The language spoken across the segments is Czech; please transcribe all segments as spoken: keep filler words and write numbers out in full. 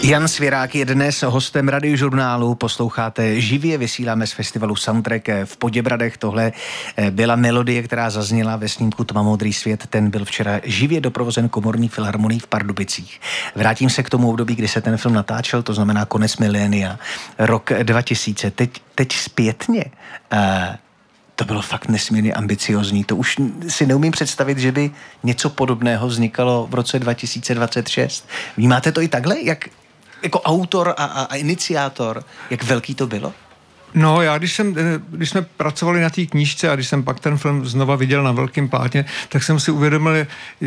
Jan Svěrák je dnes hostem Radiožurnálu, posloucháte živě, vysíláme z festivalu Soundtrack v Poděbradech. Tohle byla melodie, která zazněla ve snímku Tmavomodrý svět, ten byl včera živě doprovozen komorní filharmonií v Pardubicích. Vrátím se k tomu období, kdy se ten film natáčel, to znamená konec milénia, rok dva tisíce. Teď, teď zpětně, uh, to bylo fakt nesmírně ambiciozní. To už si neumím představit, že by něco podobného vznikalo v roce dva tisíce dvacet šest. Vnímáte to i takhle? Jak jako autor a, a, a iniciátor, jak velký to bylo? No, já když jsem, když jsme pracovali na té knížce a když jsem pak ten film znova viděl na velkém plátně, tak jsem si uvědomil,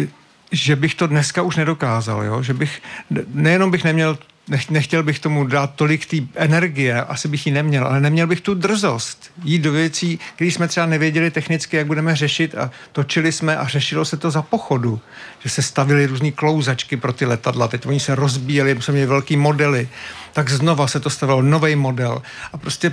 že bych to dneska už nedokázal, jo? Že bych, nejenom bych neměl, nechtěl bych tomu dát tolik té energie, asi bych ji neměl, ale neměl bych tu drzost jít do věcí, které jsme třeba nevěděli technicky, jak budeme řešit, a točili jsme a řešilo se to za pochodu, že se stavily různý klouzačky pro ty letadla, teď oni se rozbíjeli, jsme měli velký modely, tak znova se to stavilo nový model a prostě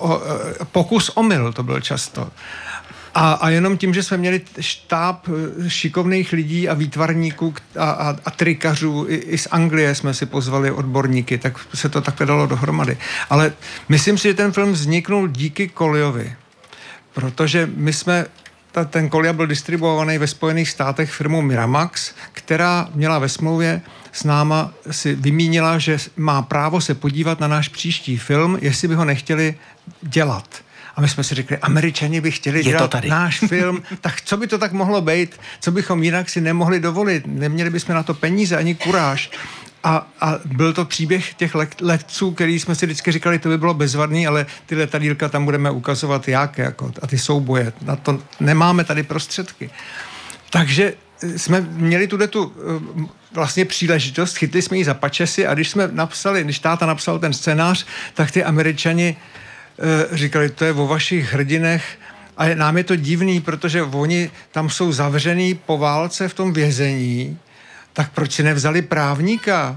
pokus omyl to byl často. A, a jenom tím, že jsme měli štáb šikovných lidí a výtvarníků a, a, a trikařů, i, i z Anglie jsme si pozvali odborníky, tak se to takhle dalo dohromady. Ale myslím si, že ten film vzniknul díky Colliovi, protože my jsme, ta, ten Collia byl distribuovaný ve Spojených státech firmou Miramax, která měla ve smlouvě s náma si vymínila, že má právo se podívat na náš příští film, jestli by ho nechtěli dělat. A my jsme si řekli, Američani by chtěli dělat náš film, tak co by to tak mohlo být? Co bychom jinak si nemohli dovolit? Neměli bychom na to peníze ani kuráž. A, a byl to příběh těch let, letců, který jsme si vždycky říkali, to by bylo bezvadný, ale ty letadýlka tam budeme ukazovat jak, jako, a ty souboje. Na to nemáme tady prostředky. Takže jsme měli tuto vlastně příležitost, chytli jsme ji za pačesy a když jsme napsali, když táta napsal ten scénář, tak ty Američani říkali, to je o vašich hrdinech, a nám je to divný, protože oni tam jsou zavřený po válce v tom vězení, tak proč si nevzali právníka?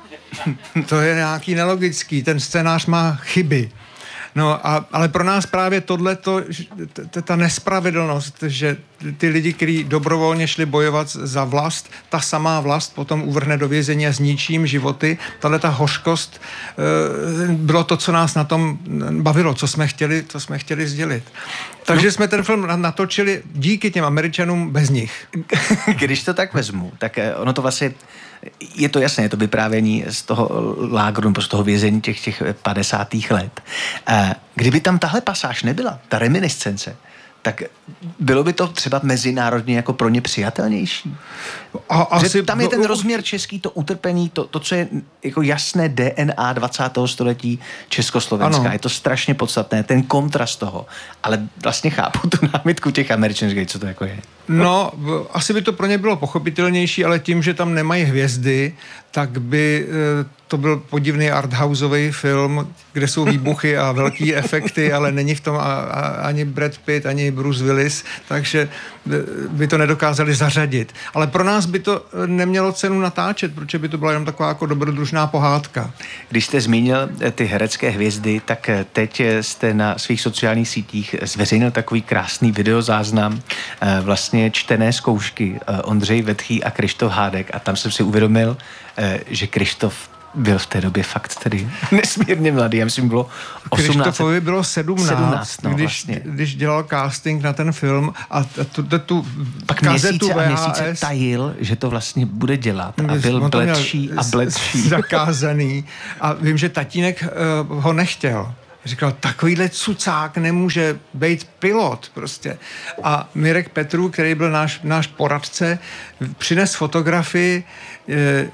To je nějaký nelogický, ten scénář má chyby. No, a, ale pro nás právě tohleto, ta nespravedlnost, že ty lidi, kteří dobrovolně šli bojovat za vlast, ta samá vlast potom uvrhne do vězení a zničí jim životy. Tahleta hořkost e, bylo to, co nás na tom bavilo, co jsme chtěli, co jsme chtěli sdělit. Takže no, jsme ten film natočili díky těm Američanům bez nich. Když to tak vezmu, tak ono to vlastně, je to jasné, je to vyprávění z toho lágru, z toho vězení těch, těch padesátých let. Kdyby tam tahle pasáž nebyla, ta reminiscence, tak bylo by to třeba mezinárodně jako pro ně přijatelnější. A, asi, tam je ten rozměr český, to utrpení, to, to co je jako jasné D N A dvacátého století Československa. Ano. Je to strašně podstatné, ten kontrast toho. Ale vlastně chápu tu námitku těch Američanů, co to jako je. No, asi by to pro ně bylo pochopitelnější, ale tím, že tam nemají hvězdy, tak by to byl podivný arthouseový film, kde jsou výbuchy a velký efekty, ale není v tom a, a, ani Brad Pitt, ani Bruce Willis, takže by to nedokázali zařadit. Ale pro nás by to nemělo cenu natáčet, protože by to byla jenom taková jako dobrodružná pohádka. Když jste zmínil ty herecké hvězdy, tak teď jste na svých sociálních sítích zveřejnil takový krásný videozáznam vlastně čtené zkoušky Ondřej Vetchý a Krištof Hádek a tam jsem si uvědomil, že Krištof byl v té době fakt tedy nesmírně mladý. Já myslím, bylo osmnáct. Krištofovi bylo sedmnáct, sedmnáct no, když, vlastně. když dělal casting na ten film a tu, tu, tu pak kazetu měsíce V H S, a měsíce tajil, že to vlastně bude dělat a byl bledší a bledší. Zakázaný a vím, že tatínek uh, ho nechtěl. Říkal, takovýhle cucák nemůže být pilot prostě. A Mirek Petrů, který byl náš, náš poradce, přines fotografii eh,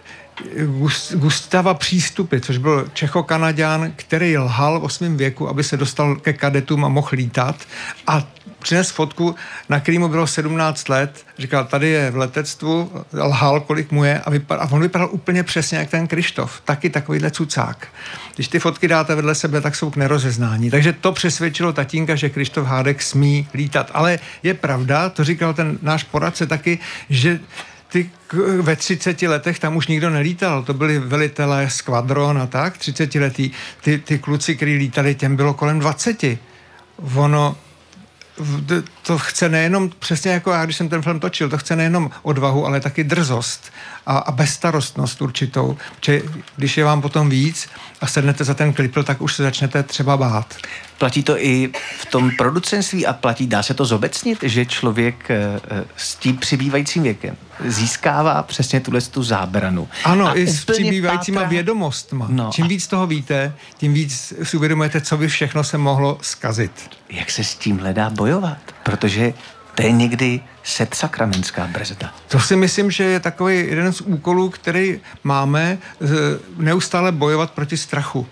Gustava Přístupy, což byl Čechokanaďan, který lhal v osmém věku, aby se dostal ke kadetům a mohl lítat. A přines fotku, na kterýmu bylo sedmnáct let. Říkal, tady je v letectvu, lhal, kolik mu je a, vypadal, a on vypadal úplně přesně jak ten Krištof. Taky takovýhle cucák. Když ty fotky dáte vedle sebe, tak jsou k nerozeznání. Takže to přesvědčilo tatínka, že Krištof Hádek smí lítat. Ale je pravda, to říkal ten náš poradce taky, že ty ve třiceti letech tam už nikdo nelítal. To byli velitelé skvadron a tak, třicetiletí. Ty, ty kluci, kteří lítali, těm bylo kolem dvaceti. Ono to chce nejenom, přesně jako já, když jsem ten film točil, to chce nejenom odvahu, ale taky drzost a, a bezstarostnost určitou. Protože když je vám potom víc a sednete za ten klipl, tak už se začnete třeba bát. Platí to i v tom producentství a platí, dá se to zobecnit, že člověk s tím přibývajícím věkem získává přesně tuhle tu zábranu. Ano, a i s přibývajícíma pátra... vědomostma. No, Čím a... víc toho víte, tím víc si uvědomujete, co by všechno se mohlo zkazit. Jak se s tím dá bojovat? Protože to je někdy setsakramentská brzda. To si myslím, že je takový jeden z úkolů, který máme, neustále bojovat proti strachu.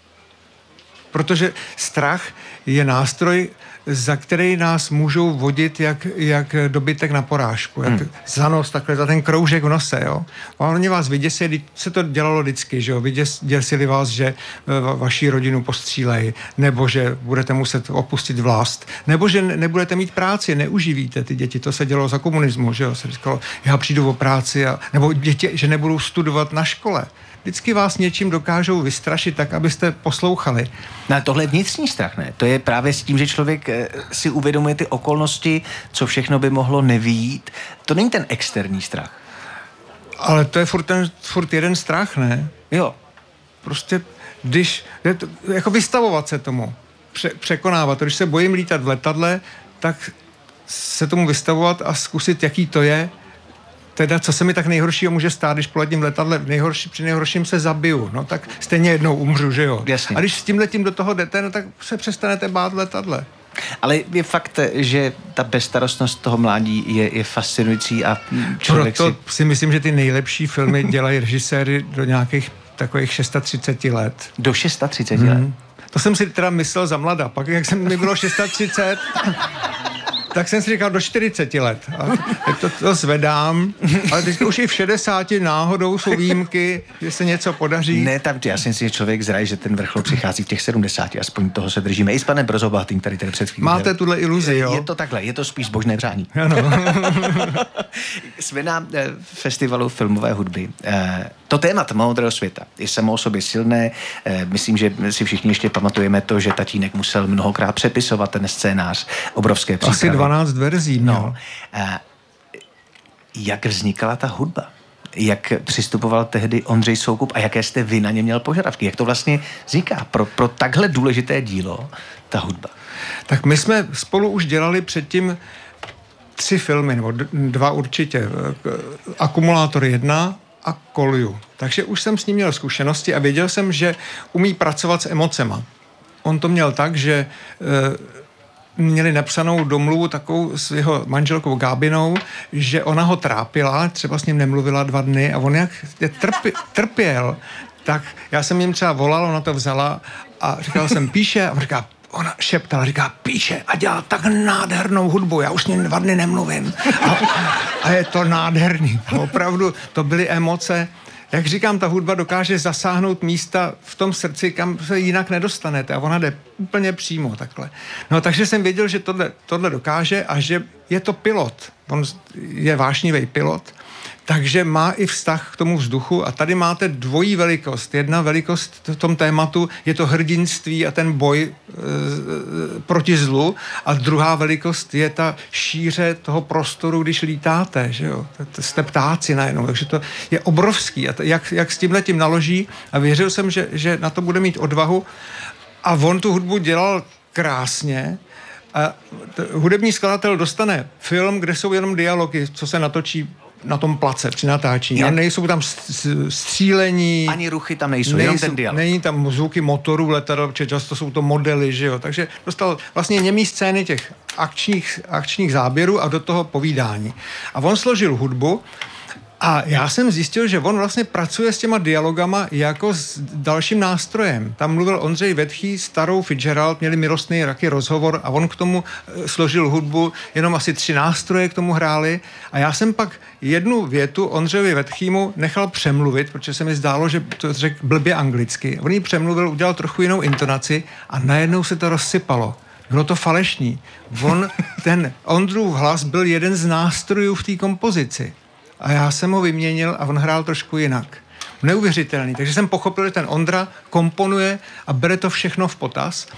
Protože strach je nástroj, za který nás můžou vodit jak, jak dobytek na porážku. Jak hmm. za nos, takhle za ten kroužek v nose, jo. A oni vás vyděsí, se to dělalo vždycky, že jo. Vyděsili vás, že vaši rodinu postřílejí, nebo že budete muset opustit vlast, nebo že nebudete mít práci, neuživíte ty děti. To se dělo za komunismu, že jo. Se říkalo, já přijdu o práci, a, nebo děti, že nebudou studovat na škole. Vždycky vás něčím dokážou vystrašit tak, abyste poslouchali. No, tohle je vnitřní strach, ne? To je právě s tím, že člověk si uvědomuje ty okolnosti, co všechno by mohlo nevít. To není ten externí strach. Ale to je furt, ten, furt jeden strach, ne? Jo. Prostě, když, jako vystavovat se tomu, pře, překonávat. Když se bojím lítat v letadle, tak se tomu vystavovat a zkusit, jaký to je. Teda, co se mi tak nejhoršího může stát, když poletím v letadle, nejhorší, při nejhorším se zabiju, no tak stejně jednou umřu, že jo? Jasně. A když s tímhletím do toho jdete, no tak se přestanete bát v letadle. Ale je fakt, že ta bezstarostnost toho mládí je, je fascinující a člověk Proto si... si myslím, že ty nejlepší filmy dělají režiséry do nějakých takových třicet šest let. Do třicet šest hmm. let? To jsem si teda myslel za mladá, pak jak jsem mi bylo třicet šest, tak jsem si říkal do čtyřiceti let. A to, to zvedám, ale teď už i v šedesáti náhodou jsou výjimky, že se něco podaří. Ne, tam já si myslím, že člověk zraje, že ten vrchol přichází v těch sedmdesáti, aspoň toho se držíme. I s panem Brozobohatým, který tady před chvílí. Máte tuhle iluzi, jo? Je to takhle, je to spíš božné přání. Ano. Jsme na eh, festivalu filmové hudby. Eh, to téma Tmavomodrého světa je samo o sobě silné. Eh, myslím, že si všichni ještě pamatujeme to, že tatínek musel mnohokrát přepisovat ten scénář, obrovské přípravy. Asi dvanáct verzí měl. No. Eh, jak vznikala ta hudba? Jak přistupoval tehdy Ondřej Soukup a jaké jste vy na ně měl požadavky? Jak to vlastně vzniká pro, pro takhle důležité dílo, ta hudba? Tak my jsme spolu už dělali předtím tři filmy, nebo dva určitě. Akumulátor jedna a Kolju. Takže už jsem s ním měl zkušenosti a věděl jsem, že umí pracovat s emocema. On to měl tak, že měli napsanou domluvu takovou s jeho manželkou Gábinou, že ona ho trápila, třeba s ním nemluvila dva dny a on jak trpi, trpěl, tak já jsem jim třeba volal, ona to vzala a říkal jsem píše a on říká, ona šeptala, říká píše a dělá tak nádhernou hudbu, já už s ním dva dny nemluvím. A, a je to nádherný. A opravdu to byly emoce. Jak říkám, ta hudba dokáže zasáhnout místa v tom srdci, kam se jinak nedostanete a ona jde úplně přímo takhle. No takže jsem věděl, že tohle, tohle dokáže a že je to pilot. On je vášnivý pilot, takže má i vztah k tomu vzduchu a tady máte dvojí velikost. Jedna velikost v tom tématu je to hrdinství a ten boj e, proti zlu a druhá velikost je ta šíře toho prostoru, když lítáte, že jo. Jste ptáci najednou, takže to je obrovský. A to, jak, jak s tímhletím naloží a věřil jsem, že, že na to bude mít odvahu a on tu hudbu dělal krásně. A t- hudební skladatel dostane film, kde jsou jenom dialogy, co se natočí na tom place při natáčení. A nejsou tam střílení. Ani ruchy tam nejsou, nejsou jenom ten dialog. Není tam zvuky motorů letadel, protože často jsou to modely, že jo. Takže dostal vlastně němý scény těch akčních, akčních záběrů a do toho povídání. A on složil hudbu a já jsem zjistil, že on vlastně pracuje s těma dialogama jako s dalším nástrojem. Tam mluvil Ondřej Vetchý, starou Fitzgerald, měli milostný taky rozhovor a on k tomu složil hudbu, jenom asi tři nástroje k tomu hráli a já jsem pak jednu větu Ondřejovi Vetchýmu nechal přemluvit, protože se mi zdálo, že to řekl blbě anglicky. On ji přemluvil, udělal trochu jinou intonaci a najednou se to rozsypalo. Bylo to falešný. On, ten Ondrův hlas byl jeden z nástrojů v té kompozici. A já jsem ho vyměnil a on hrál trošku jinak. Neuvěřitelný. Takže jsem pochopil, že ten Ondra komponuje a bere to všechno v potaz.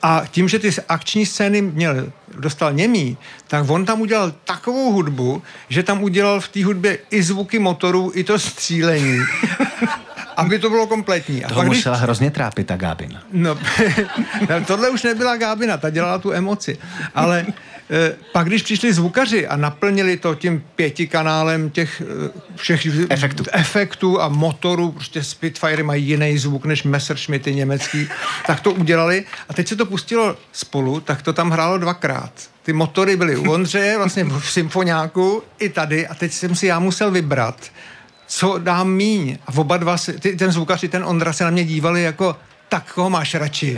A tím, že ty akční scény měl, dostal němý, tak on tam udělal takovou hudbu, že tam udělal v té hudbě i zvuky motorů, i to střílení. Aby to bylo kompletní. A toho pak, musela když... hrozně trápit ta Gábina. No, tohle už nebyla Gábina, ta dělala tu emoci. Ale e, pak, když přišli zvukaři a naplnili to tím pětikanálem těch e, všech efektů. efektů a motorů, prostě Spitfire mají jiný zvuk než Messerschmitty německý, tak to udělali a teď se to pustilo spolu, tak to tam hrálo dvakrát. Ty motory byly u Ondřeje, vlastně v symfoniáku i tady a teď jsem si já musel vybrat, co dám míň. A oba dva, se, ty, ten zvukař i ten Ondra se na mě dívali jako, tak koho máš radši?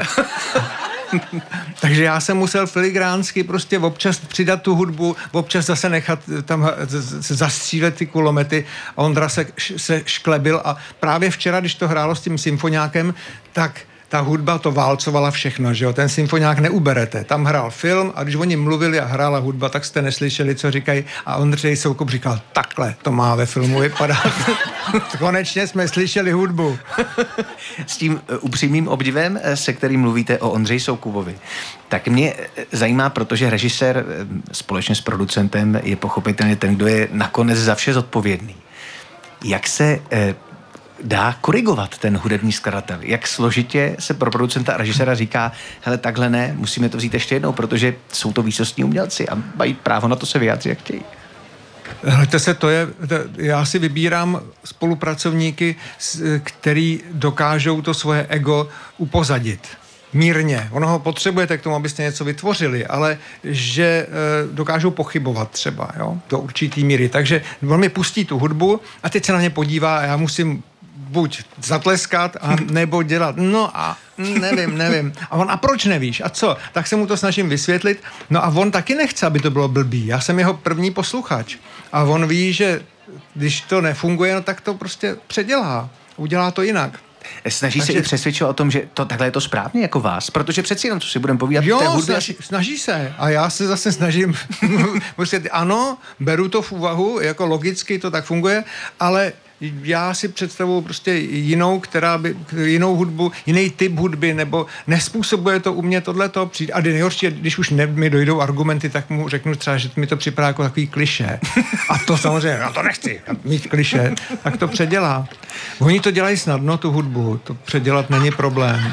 Takže já jsem musel filigránsky prostě občas přidat tu hudbu, občas zase nechat tam zastřílet ty kulomety a Ondra se, se šklebil a právě včera, když to hrálo s tím symfoniákem, tak ta hudba to válcovala všechno, že jo, ten symfoniák neuberete. Tam hrál film a když oni mluvili a hrála hudba, tak jste neslyšeli, co říkají a Ondřej Soukup říkal, takhle to má ve filmu vypadat. Konečně jsme slyšeli hudbu. S tím upřímným obdivem, se kterým mluvíte o Ondřeji Soukupovi, tak mě zajímá, protože režisér společně s producentem je pochopitelně ten, kdo je nakonec za vše zodpovědný. Jak se eh, dá korigovat ten hudební skladatel? Jak složitě se pro producenta a režiséra říká, hele, takhle ne, musíme to vzít ještě jednou, protože jsou to výsostní umělci a mají právo na to se vyjádřit, jak chtějí. Hleďte se, to je, to, já si vybírám spolupracovníky, který dokážou to svoje ego upozadit. Mírně. Ono ho potřebujete k tomu, abyste něco vytvořili, ale že e, dokážou pochybovat třeba, jo, do určitý míry. Takže on mi pustí tu hudbu a teď se na ně podívá a já musím buď zatleskat, a nebo dělat, no a nevím, nevím. A on, a proč nevíš? A co? Tak se mu to snažím vysvětlit. No a on taky nechce, aby to bylo blbý. Já jsem jeho první posluchač. A on ví, že když to nefunguje, no tak to prostě předělá. Udělá to jinak. Snaží Takže... se i přesvědčovat o tom, že to, takhle je to správně jako vás, protože přeci jenom, co si budeme povídat, jo, té hudbě... snaží, snaží se. A já se zase snažím prostě, ano, beru to v úvahu, jako logicky to tak funguje, ale já si představuju prostě jinou, která by, jinou hudbu, jiný typ hudby, nebo nespůsobuje to u mě tohleto přijít. A nejhorší, když už ne, mi dojdou argumenty, tak mu řeknu třeba, že mi to připadá jako takový klišé. A to samozřejmě, já to nechci mít klišé, tak to předělá. Oni to dělají snadno, tu hudbu, to předělat není problém.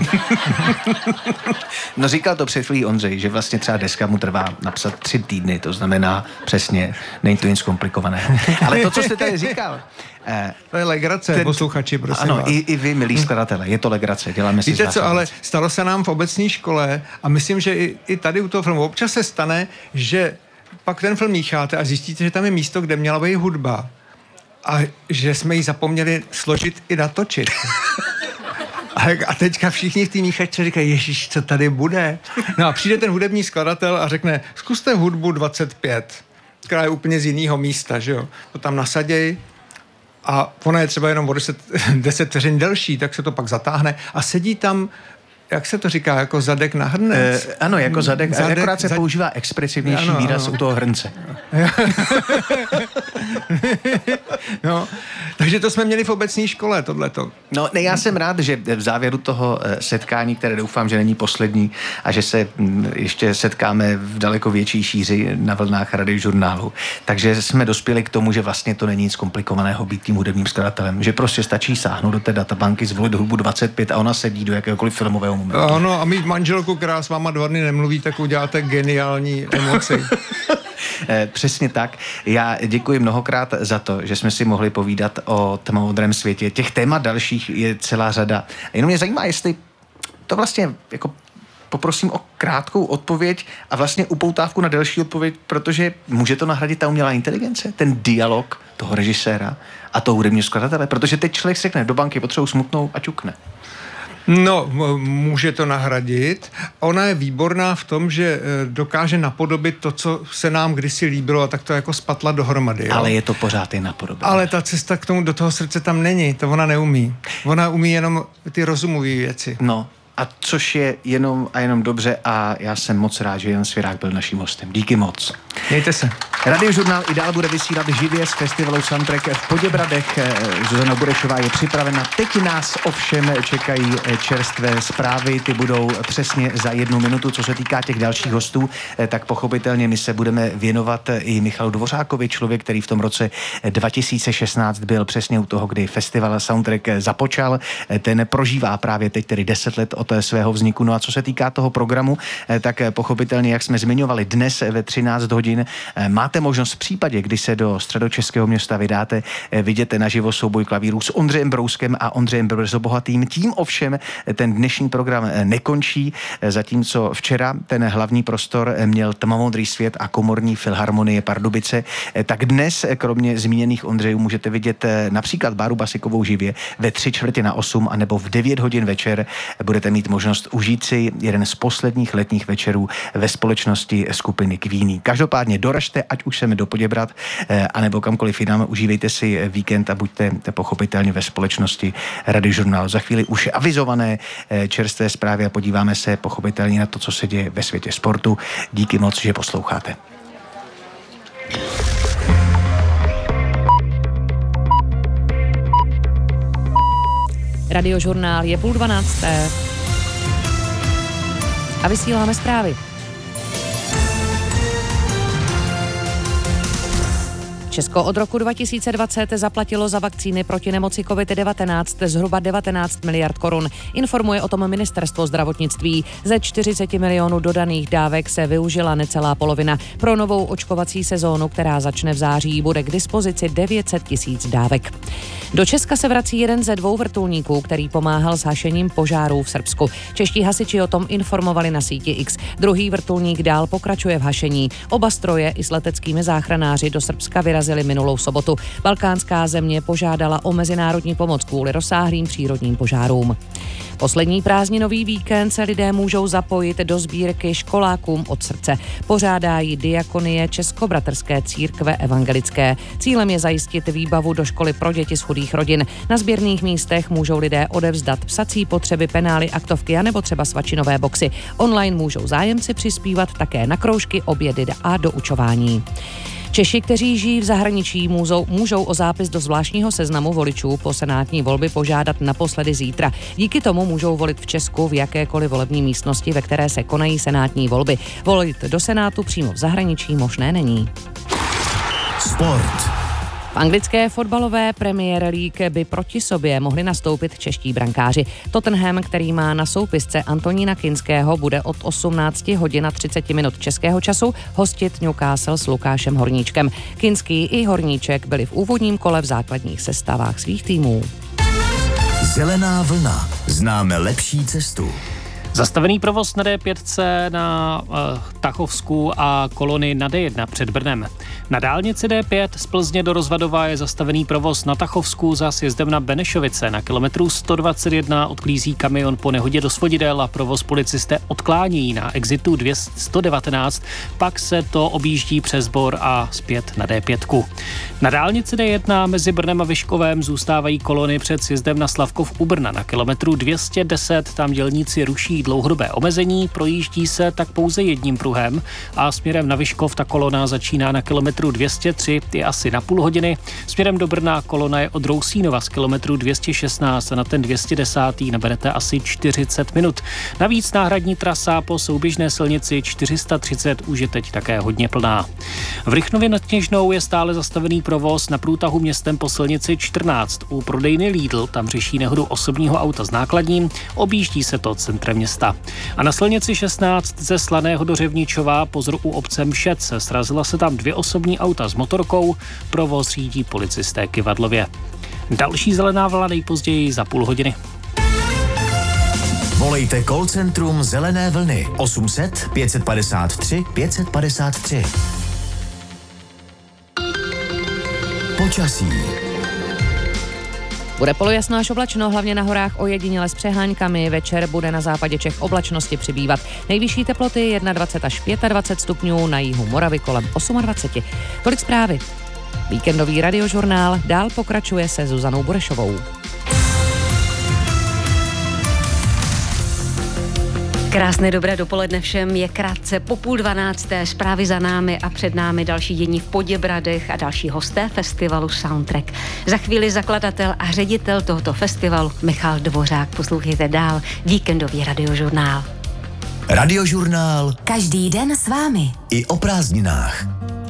No říkal to před chvílí Ondřej, že vlastně třeba deska mu trvá napsat tři týdny, to znamená přesně, není to nic komplikovaného. Ale to, co jste tady říkal, Eh, to je legrace, ten, posluchači, prosím ano, vás. i, i vy, milí skladatelé, je to legrace, děláme si. Víte co, ale stalo se nám v obecní škole a myslím, že i, i tady u toho filmu občas se stane, že pak ten film mícháte a zjistíte, že tam je místo, kde měla být hudba a že jsme ji zapomněli složit i natočit. A, a teďka všichni v té míchačce říkají, ježiš, co tady bude? No a přijde ten hudební skladatel a řekne, zkuste hudbu dvacet pět, která je úplně z jiného místa, že jo? To tam nasaděj. A ona je třeba jenom o deset vteřin delší, tak se to pak zatáhne a sedí tam, jak se to říká, jako zadek na hrnec? E, ano, jako zadek, zadek akorát se zad... používá expresivnější ano, výraz ano. u toho hrnce. No, takže to jsme měli v obecní škole, tohleto. No, ne, já jsem rád, že v závěru toho setkání, které doufám, že není poslední a že se ještě setkáme v daleko větší šíři na vlnách Radiožurnálu, takže jsme dospěli k tomu, že vlastně to není nic komplikovaného být tím hudebním skladatelem, že prostě stačí sáhnout do té databanky, zvolit hudbu dvacet pět a ona sedí do jakéhokoliv filmového momentu. Ano, a mít manželku, která s váma dva dny nemluví, tak uděláte geniální emoci. Přesně tak. Já děkuji mnohokrát za to, že jsme si mohli povídat o tmavomodrém světě. Těch témat dalších je celá řada. Jenom mě zajímá, jestli to vlastně jako poprosím o krátkou odpověď a vlastně upoutávku na delší odpověď, protože může to nahradit ta umělá inteligence, ten dialog toho režiséra a toho hudebního skladatele, protože teď člověk se řekne, do banky potřebuji smutnou a čukne. No, může to nahradit. Ona je výborná v tom, že dokáže napodobit to, co se nám kdysi líbilo a tak to jako spatla dohromady. Jo? Ale je to pořád jen napodobené. Ale ta cesta k tomu, do toho srdce tam není, to ona neumí. Ona umí jenom ty rozumové věci. No. A což je jenom a jenom dobře a já jsem moc rád, že Jan Svěrák byl naším hostem. Díky moc. Mějte se. Radiožurnál i dál bude vysílat živě z festivalu Soundtrack v Poděbradech. Zuzana Burešová je připravena. Teď nás ovšem čekají čerstvé zprávy. Ty budou přesně za jednu minutu. Co se týká těch dalších hostů, tak pochopitelně my se budeme věnovat i Michalu Dvořákovi, člověk, který v tom roce dva tisíce šestnáct byl přesně u toho, kdy festival Soundtrack započal. Ten prožívá právě teď tedy deset let od svého vzniku. No a co se týká toho programu, tak pochopitelně, jak jsme zmiňovali, dnes ve třináct hodin máte možnost v případě, kdy se do středočeského města vydáte, vidět naživo souboj klavírů s Ondřejem Brouskem a Ondřejem Brzobohatým. Tím ovšem ten dnešní program nekončí, zatímco včera ten hlavní prostor měl Tmavomodrý svět a komorní filharmonie Pardubice, tak dnes kromě zmíněných Ondřejů můžete vidět například Báru Basikovou živě ve tři čtvrtě na osm a nebo v devět hodin večer budete mít možnost užít si jeden z posledních letních večerů ve společnosti skupiny Queenie. Každopádně doražte, ať už sem do Poděbrad, anebo kamkoliv jinam, užívejte si víkend a buďte pochopitelně ve společnosti Radiožurnálu. Za chvíli už avizované čerstvé zprávy a podíváme se pochopitelně na to, co se děje ve světě sportu. Díky moc, že posloucháte. Radiožurnál je půl dvanácté a vysíláme zprávy. Česko od roku dva tisíce dvacet zaplatilo za vakcíny proti nemoci covid devatenáct zhruba devatenáct miliard korun. Informuje o tom ministerstvo zdravotnictví. Ze čtyřicet milionů dodaných dávek se využila necelá polovina. Pro novou očkovací sezónu, která začne v září, bude k dispozici devět set tisíc dávek. Do Česka se vrací jeden ze dvou vrtulníků, který pomáhal s hašením požárů v Srbsku. Čeští hasiči o tom informovali na síti X. Druhý vrtulník dál pokračuje v hašení. Oba stroje i s leteckými záchranáři do Srbska vyrazili minulou sobotu. Balkánská země požádala o mezinárodní pomoc kvůli rozsáhlým přírodním požárům. Poslední prázdninový víkend se lidé můžou zapojit do sbírky Školákům od srdce. Pořádá ji Diakonie Českobratrské církve evangelické. Cílem je zajistit výbavu do školy pro děti z chudých rodin. Na sběrných místech můžou lidé odevzdat psací potřeby, penály, aktovky a nebo třeba svačinové boxy. Online můžou zájemci přispívat také na kroužky, obědy a doučování. Češi, kteří žijí v zahraničí, můžou, můžou o zápis do zvláštního seznamu voličů po senátní volby požádat naposledy zítra. Díky tomu můžou volit v Česku v jakékoliv volební místnosti, ve které se konají senátní volby. Volit do Senátu přímo v zahraničí možné není. Sport. V anglické fotbalové Premier League by proti sobě mohli nastoupit čeští brankáři. Tottenham, který má na soupisce Antonína Kinského, bude od osmnáct hodin a třicet minut českého času hostit Newcastle s Lukášem Horníčkem. Kinský i Horníček byli v úvodním kole v základních sestavách svých týmů. Zelená vlna. Známe lepší cestu. Zastavený provoz na D pět na uh, Tachovsku a kolony na D jedna před Brnem. Na dálnici D pět z Plzně do Rozvadova je zastavený provoz na Tachovsku za sjezdem na Benešovice. Na kilometru sto dvacet jedna odklízí kamion po nehodě do svodidel a provoz policisté odklání na exitu dvě stě devatenáct, pak se to objíždí přes Bor a zpět na D pět. Na dálnici D jedna mezi Brnem a Vyškovem zůstávají kolony před sjezdem na Slavkov u Brna. Na kilometru dvě stě deset tam dělníci ruší dlouhodobé omezení, projíždí se tak pouze jedním pruhem a směrem na Vyškov ta kolona začíná na kilometru dvě stě tři, je asi na půl hodiny. Směrem do Brna kolona je od Rousínova z kilometru dvě stě šestnáct a na ten dvě stě deset naberete asi čtyřicet minut. Navíc náhradní trasa po souběžné silnici čtyři sta třicet už je teď také hodně plná. V Rychnově nad Kněžnou je stále zastavený provoz na průtahu městem po silnici čtrnáct. U prodejny Lidl tam řeší nehodu osobního auta s nákladním, objíždí se to centrem města. A na silnici šestnáct ze Slaného do Řevničova pozor u obce Mšec. Srazila se tam dvě osobní auta s motorkou, provoz řídí policisté Kyvadlově. Další zelená vlna nejpozději za půl hodiny. Volejte call centrum Zelené vlny osm set pět padesát tři pět padesát tři. Počasí. Bude polojasno až oblačno, hlavně na horách ojediněle s přehánkami. Večer bude na západě Čech oblačnosti přibývat. Nejvyšší teploty dvacet jedna až dvacet pět stupňů, na jihu Moravy kolem dvacet osm. Tolik zprávy. Víkendový radiožurnál dál pokračuje se Zuzanou Burešovou. Krásné dobré dopoledne všem, je krátce po půl dvanácté, zprávy za námi a před námi další dění v Poděbradech a další hosté festivalu Soundtrack. Za chvíli zakladatel a ředitel tohoto festivalu Michal Dvořák. Poslouchejte dál víkendový radiožurnál. Radiožurnál každý den s vámi i o prázdninách.